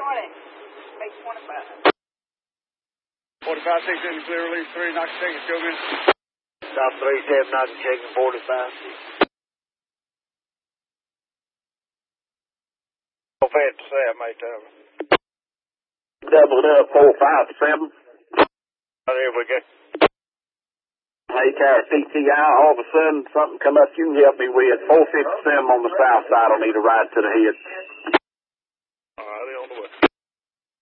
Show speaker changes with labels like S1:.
S1: 45, 6 in the clear, release 3, knock ticket, go in.
S2: South 37, knock checking 45.
S1: Fed 7, mate,
S2: Doubled up 457.
S1: There we go.
S2: Hey, Tower CTI, all of a sudden something come up you can help me with. 457 on the south side, I'll need a ride to the head.